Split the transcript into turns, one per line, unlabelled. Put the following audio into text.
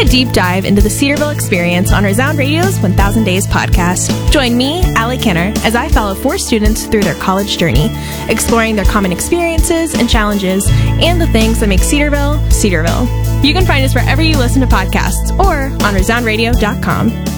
deep dive into the Cedarville experience on Resound Radio's 1000 Days podcast. Join me, Allie Kenner, as I follow 4 students through their college journey, exploring their common experiences and challenges, and the things that make Cedarville, Cedarville. You can find us wherever you listen to podcasts or on resoundradio.com.